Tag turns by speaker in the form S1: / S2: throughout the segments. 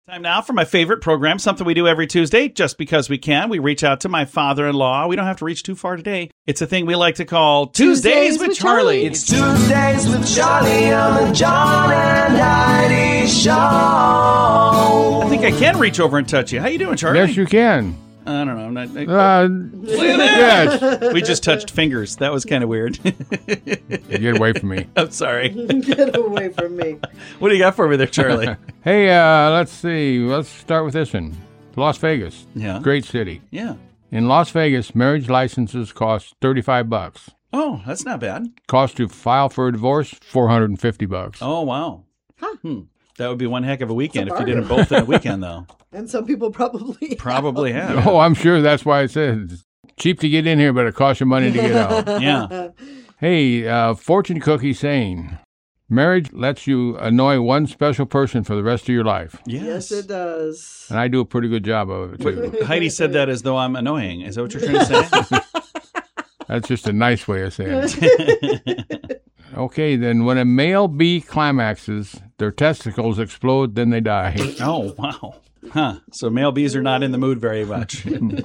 S1: Time now for my favorite program, something we do every Tuesday, just because we can. We reach out to my father-in-law. We don't have to reach too far today. It's a thing we like to call Tuesdays with Charlie.
S2: It's Tuesdays with Charlie on the John and Heidi Show.
S1: I think I can reach over and touch you. How you doing, Charlie?
S3: Yes, you can.
S1: I don't know. I'm not.
S3: Look at that.
S1: Yes. We just touched fingers. That was kind of weird.
S3: Get away from me.
S1: I'm sorry.
S4: Get away from me.
S1: What do you got for me there, Charlie?
S3: Hey, let's see. Let's start with this one. Las Vegas.
S1: Yeah.
S3: Great city.
S1: Yeah.
S3: In Las Vegas, marriage licenses cost $35.
S1: Oh, that's not bad.
S3: Cost to file for a divorce, $450.
S1: Oh, wow.
S4: Huh.
S1: That would be one heck of a weekend if you did
S4: bargain.
S1: them both in a weekend, though.
S4: And some people probably
S1: have.
S3: Oh, I'm sure that's why it says it's cheap to get in here, but it costs you money to get out.
S1: Yeah.
S3: Hey, fortune cookie saying, marriage lets you annoy one special person for the rest of your life.
S4: Yes, it does.
S3: And I do a pretty good job of it, too.
S1: Heidi said that as though I'm annoying. Is that what you're trying to say?
S3: That's just a nice way of saying it. Okay, then when a male bee climaxes, their testicles explode, then they die.
S1: Oh, wow. Huh. So male bees are not in the mood very much.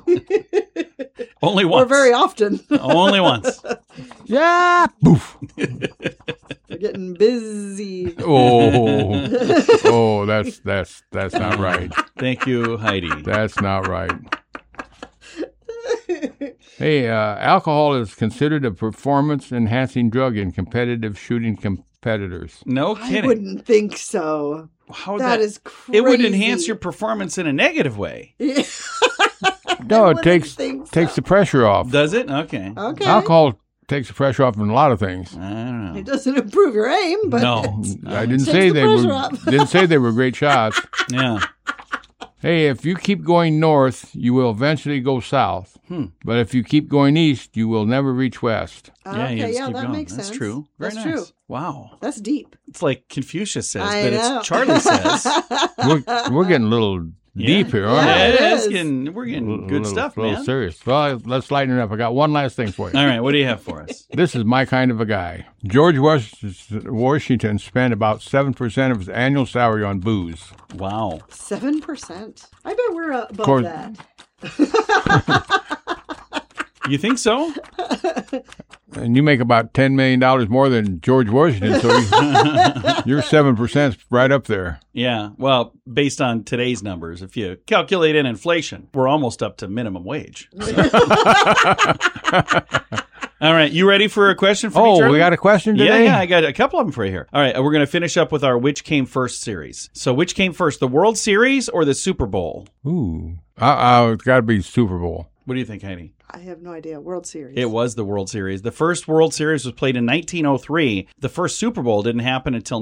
S1: Only once.
S4: Or very often.
S1: Only once.
S3: Yeah, poof.
S4: They're getting busy.
S3: Oh, that's not right.
S1: Thank you, Heidi.
S3: That's not right. Hey, alcohol is considered a performance-enhancing drug in competitive shooting competitors.
S1: No
S4: I
S1: kidding.
S4: wouldn't think so.
S1: How
S4: That is crazy.
S1: It would enhance your performance in a negative way.
S3: No, it
S4: wouldn't
S3: takes
S4: think so.
S3: the pressure off.
S1: Does it? Okay.
S4: Okay.
S3: Alcohol takes the pressure off in a lot of things.
S1: I don't know.
S4: It doesn't improve your aim, but
S1: No.
S3: I didn't
S4: Takes
S3: say
S4: the
S3: they
S4: pressure
S3: were
S4: off.
S3: didn't say they were great shots.
S1: Yeah.
S3: Hey, if you keep going north, you will eventually go south. But if you keep going east, you will never reach west.
S4: okay,
S1: you just
S4: yeah,
S1: keep
S4: that
S1: going.
S4: makes
S1: That's
S4: sense.
S1: true. Very
S4: That's
S1: nice.
S4: true.
S1: Wow.
S4: That's deep.
S1: It's like Confucius says,
S4: I
S1: but
S4: know.
S1: it's Charlie says.
S3: We're getting a little deep here, aren't
S4: Yeah,
S3: we?
S4: it
S1: it's
S4: is.
S1: we're getting
S3: A
S1: good
S3: little-
S1: stuff,
S3: a little
S1: man.
S3: serious. Well, let's lighten it up. I got one last thing for you.
S1: All right, what do you have for us?
S3: This is my kind of a guy. George Washington spent about 7% of his annual salary on booze.
S1: Wow.
S4: 7%. I bet we're above
S3: course.
S4: that.
S1: You think so?
S3: And you make about $10 million more than George Washington, so you're 7% right up there.
S1: Yeah. Well, based on today's numbers, if you calculate in inflation, we're almost up to minimum wage. All right. You ready for a question for me,
S3: Oh,
S1: Charlie?
S3: we got a question today?
S1: Yeah, I got a couple of them for you here. All right, we're going to finish up with our Which Came First series. So which came first, the World Series or the Super Bowl?
S3: Ooh. It's got to be Super Bowl.
S1: What do you think, Heidi?
S4: I have no idea. World Series.
S1: It was the World Series. The first World Series was played in 1903. The first Super Bowl didn't happen until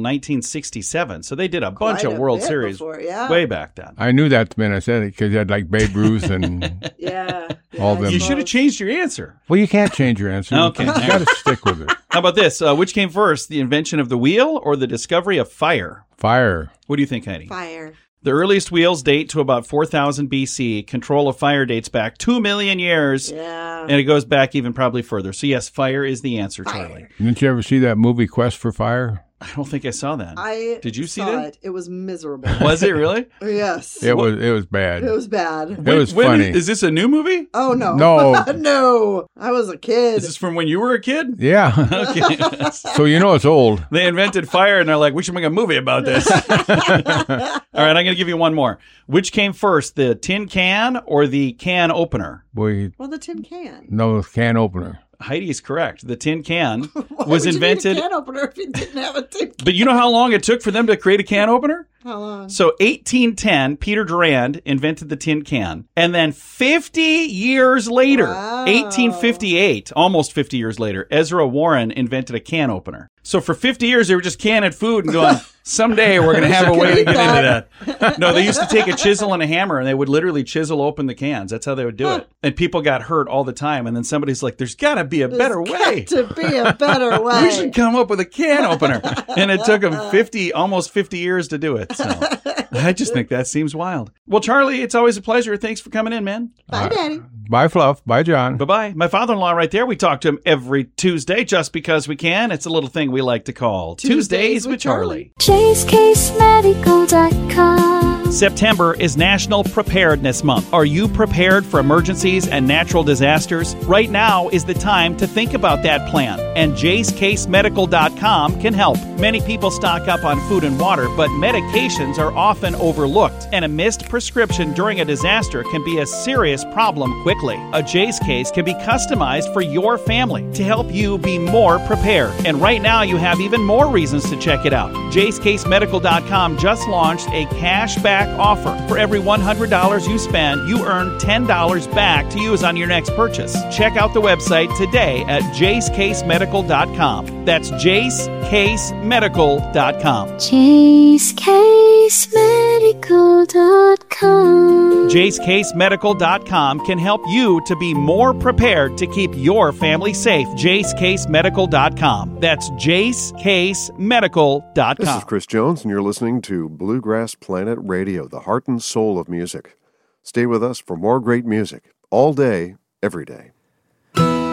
S1: 1967. So they did a bunch
S4: Quite
S1: of
S4: a
S1: World
S4: bit
S1: Series
S4: before, yeah.
S1: way back then.
S3: I knew that the minute I said it because you had like Babe Ruth and...
S4: Yeah.
S3: All
S4: I
S3: them.
S1: You should have
S4: suppose.
S1: changed your answer.
S3: Well, you can't change your answer.
S1: Okay.
S3: You got to stick with it.
S1: How about this? Which came first, the invention of the wheel or the discovery of fire?
S3: Fire.
S1: What do you think, Heidi?
S4: Fire.
S1: The earliest wheels date to about 4000 BC. Control of fire dates back 2 million years.
S4: Yeah.
S1: And it goes back even probably further. So yes, fire is the answer, Charlie.
S3: Didn't you ever see that movie Quest for Fire?
S1: I don't think I saw that. Did you see
S4: saw
S1: that?
S4: it. It was miserable.
S1: Was it really?
S4: Yes.
S3: It was bad.
S4: It was bad.
S3: It was funny.
S1: Is this a new movie?
S4: Oh, no.
S3: No.
S4: No. I was a kid.
S1: Is this from when you were a kid?
S3: Yeah.
S1: Okay.
S3: So you know it's old.
S1: They invented fire and they're like, we should make a movie about this. All right, I'm going to give you one more. Which came first, the tin can or the can opener?
S3: Boy,
S4: Well, the tin can.
S3: no can opener.
S1: Heidi is correct. The tin can
S4: Why
S1: was
S4: would
S1: invented.
S4: You need a can opener if you didn't have a tin can?
S1: But you know how long it took for them to create a can opener?
S4: How long?
S1: So 1810, Peter Durand invented the tin can. And then 50 years later,
S4: Wow.
S1: 1858, almost 50 years later, Ezra Warren invented a can opener. So for 50 years, they were just canning food and going, someday we're going to have a way to get into that. No, they used to take a chisel and a hammer and they would literally chisel open the cans. That's how they would do it. And people got hurt all the time. And then somebody's like, there's got to be a better way.
S4: To be a better way.
S1: We should come up with a can opener. And it took them almost 50 years to do it. So I just think that seems wild. Well, Charlie, it's always a pleasure. Thanks for coming in, man.
S4: Bye, Daddy.
S3: Bye, Fluff. Bye, John.
S1: Bye-bye. My father-in-law right there. We talk to him every Tuesday just because we can. It's a little thing we like to call Tuesdays with Charlie.
S5: JaceCaseMedical.com
S1: September is National Preparedness Month. Are you prepared for emergencies and natural disasters? Right now is the time to think about that plan, and JaceCaseMedical.com can help. Many people stock up on food and water, but medications are often overlooked, and a missed prescription during a disaster can be a serious problem quickly. A Jace Case can be customized for your family to help you be more prepared. And right now you have even more reasons to check it out. JaceCaseMedical.com just launched a cashback offer. For every $100 you spend, you earn $10 back to use on your next purchase. Check out the website today at JaceCaseMedical.com. That's JaceCaseMedical.com.
S5: JaceCaseMedical.com.
S1: JaceCaseMedical.com can help you to be more prepared to keep your family safe. JaceCaseMedical.com. That's JaceCaseMedical.com.
S6: This is Chris Jones, and you're listening to Bluegrass Planet Radio, the heart and soul of music. Stay with us for more great music all day, every day.